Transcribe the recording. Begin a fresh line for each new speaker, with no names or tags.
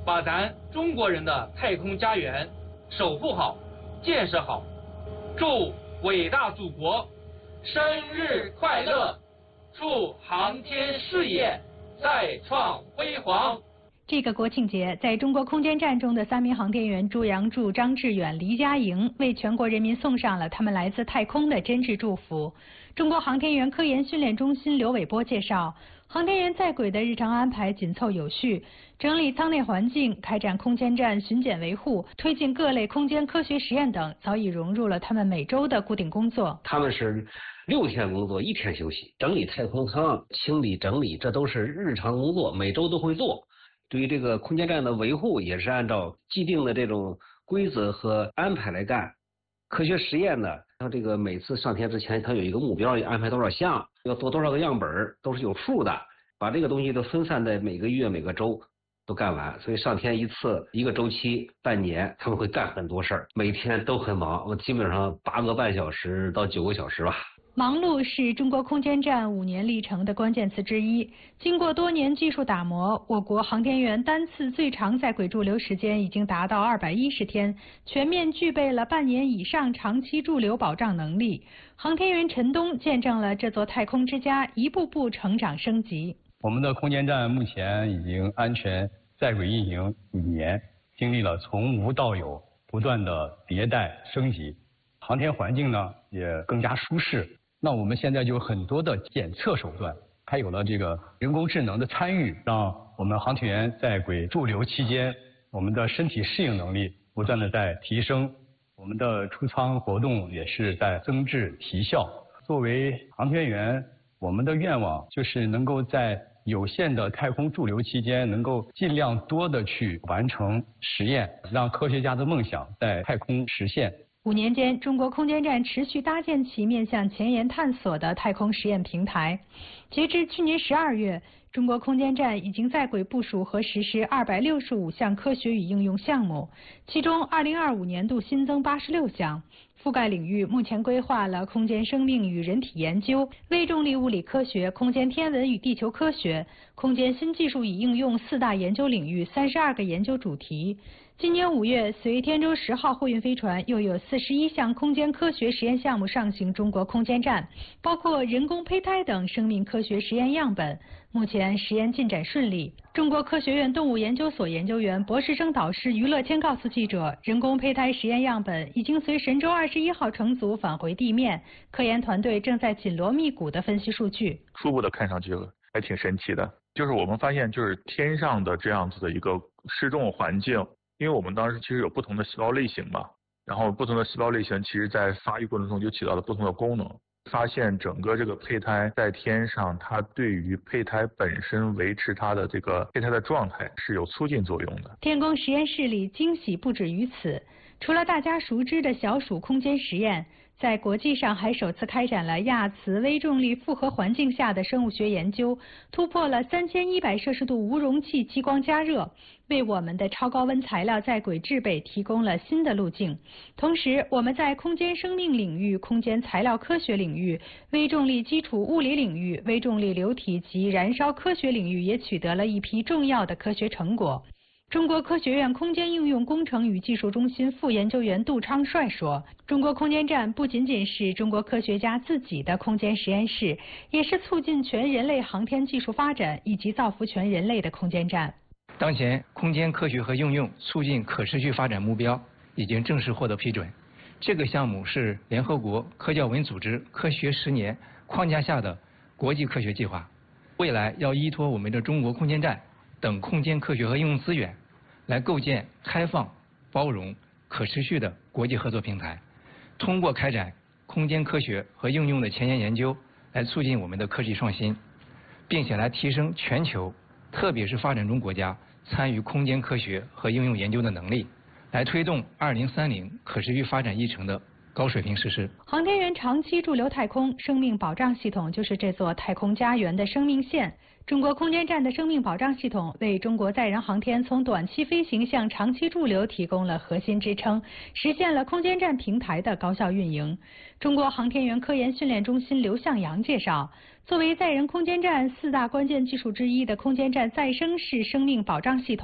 把咱中国人的太空家园守护好、建设好。祝伟大祖国生日快乐！祝航天事业再创辉煌！
这个国庆节，在中国空间站中的3名航天员朱杨柱、张志远、黎佳莹为全国人民送上了他们来自太空的真挚祝福。中国航天员科研训练中心刘伟波介绍，航天员在轨的日常安排紧凑有序，整理舱内环境，开展空间站巡检维护，推进各类空间科学实验等，早已融入了他们每周的固定工作。
他们是6天工作，1天休息，整理太空舱、清理整理，这都是日常工作，每周都会做。对于这个空间站的维护，也是按照既定的这种规则和安排来干。科学实验呢，像这个每次上天之前，它有一个目标，安排多少项，要做多少个样本，都是有数的。把这个东西都分散在每个月、每个周都干完，所以上天一次1个周期半年，他们会干很多事儿，每天都很忙，我基本上8个半小时到9个小时吧。
忙碌是中国空间站5年历程的关键词之一。经过多年技术打磨，我国航天员单次最长在轨驻留时间已经达到210天，全面具备了半年以上长期驻留保障能力。航天员陈东见证了这座太空之家一步步成长升级。
我们的空间站目前已经安全在轨运行5年，经历了从无到有不断的迭代升级，航天环境呢也更加舒适。那我们现在就有很多的检测手段，还有了这个人工智能的参与，让我们航天员在轨驻留期间，我们的身体适应能力不断的在提升，我们的出舱活动也是在增质提效。作为航天员，我们的愿望就是能够在有限的太空驻留期间，能够尽量多的去完成实验，让科学家的梦想在太空实现。
5年间，中国空间站持续搭建起面向前沿探索的太空实验平台。截至去年12月，中国空间站已经在轨部署和实施265项科学与应用项目，其中2025年度新增86项。覆盖领域目前规划了空间生命与人体研究、微重力物理科学、空间天文与地球科学、空间新技术与应用4大研究领域32个研究主题。今年5月，随天舟10号货运飞船又有41项空间科学实验项目上行中国空间站，包括人工胚胎等生命科学实验样本。目前实验进展顺利。中国科学院动物研究所研究员、博士生导师于乐谦告诉记者，人工胚胎实验样本已经随神舟21号乘组返回地面，科研团队正在紧锣密鼓地分析数据。
初步的看上去还挺神奇的，就是我们发现就是天上的这样子的一个失重环境，因为我们当时其实有不同的细胞类型嘛，然后不同的细胞类型其实在发育过程中就起到了不同的功能。发现整个这个胚胎在天上，它对于胚胎本身维持它的这个胚胎的状态是有促进作用的。
天宫实验室里惊喜不止于此，除了大家熟知的小鼠空间实验，在国际上还首次开展了亚磁微重力复合环境下的生物学研究，突破了3100摄氏度无容器激光加热，为我们的超高温材料在轨制备提供了新的路径。同时，我们在空间生命领域、空间材料科学领域、微重力基础物理领域、微重力流体及燃烧科学领域也取得了一批重要的科学成果。中国科学院空间应用工程与技术中心副研究员杜昌帅说，中国空间站不仅仅是中国科学家自己的空间实验室，也是促进全人类航天技术发展以及造福全人类的空间站。
当前空间科学和应用促进可持续发展目标已经正式获得批准，这个项目是联合国科教文组织科学10年框架下的国际科学计划，未来要依托我们的中国空间站等空间科学和应用资源，来构建开放、包容、可持续的国际合作平台，通过开展空间科学和应用的前沿研究，来促进我们的科技创新，并且来提升全球，特别是发展中国家参与空间科学和应用研究的能力，来推动2030可持续发展议程的高水平实施。
航天员长期驻留太空，生命保障系统就是这座太空家园的生命线。中国空间站的生命保障系统为中国载人航天从短期飞行向长期驻留提供了核心支撑，实现了空间站平台的高效运营。中国航天员科研训练中心刘向阳介绍，作为载人空间站4大关键技术之一的空间站再生式生命保障系统